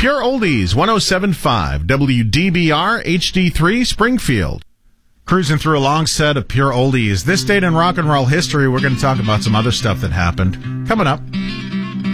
Pure Oldies, 107.5, WDBR HD3 Springfield. Cruising through a long set of Pure Oldies. This date in rock and roll history, we're going to talk about some other stuff that happened. Coming up